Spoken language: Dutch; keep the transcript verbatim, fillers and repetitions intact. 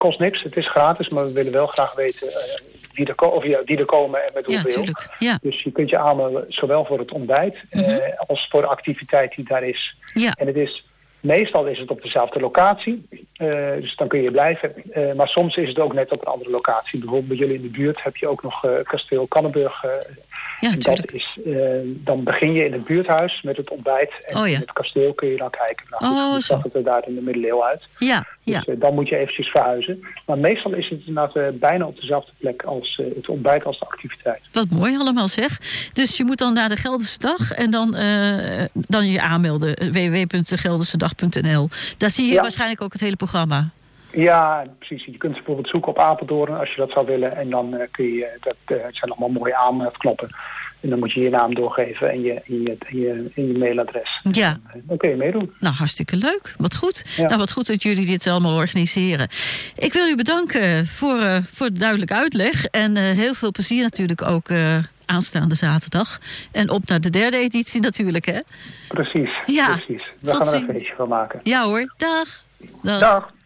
kost niks, het is gratis, maar we willen wel graag weten uh, wie, er ko- of, ja, wie er komen en met Ja, hoeveel. tuurlijk. Ja. Dus je kunt je aanmelden zowel voor het ontbijt uh, Mhm. als voor de activiteit die daar is. Ja. En het is, meestal is het op dezelfde locatie, uh, dus dan kun je blijven. Uh, maar soms is het ook net op een andere locatie. Bijvoorbeeld bij jullie in de buurt heb je ook nog uh, kasteel Kannenburg. Uh, Ja, en dat tuurlijk. is, uh, dan begin je in het buurthuis met het ontbijt. En Oh, ja. in het kasteel kun je dan kijken. Nou, goed, Oh, hoe zo. zag het er daar in de middeleeuwen uit. Ja, ja. Dus uh, dan moet je eventjes verhuizen. Maar meestal is het inderdaad uh, bijna op dezelfde plek als uh, het ontbijt als de activiteit. Wat mooi allemaal zeg. Dus je moet dan naar de Gelderse Dag en dan, uh, dan je aanmelden. w w w punt de gelderse dag punt n l. Daar zie je Ja. waarschijnlijk ook het hele programma. Ja, precies. Je kunt bijvoorbeeld zoeken op Apeldoorn als je dat zou willen. En dan uh, kun je, dat uh, het zijn allemaal mooie aanmeldknoppen. En dan moet je je naam doorgeven en je, en je, en je, en je mailadres. Ja. En, uh, dan kun je meedoen. Nou, hartstikke leuk. Wat goed. Ja. Nou, wat goed dat jullie dit allemaal organiseren. Ik wil u bedanken voor, uh, voor de duidelijke uitleg. En uh, heel veel plezier natuurlijk ook uh, aanstaande zaterdag. En op naar de derde editie natuurlijk, hè? Precies, Ja. precies. We Tot gaan er een ziens. feestje van maken. Ja hoor. Dag. Dag. Dag.